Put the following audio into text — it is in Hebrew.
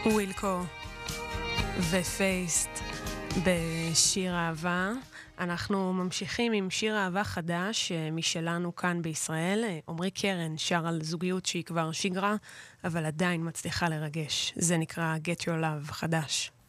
ווילקו ופייסט בשיר אהבה. אנחנו ממשיכים עם שיר אהבה חדש משלנו כאן בישראל. עומרי קרן שר על זוגיות שהיא כבר שגרה, אבל עדיין מצליחה לרגש. זה נקרא Get Your Love חדש.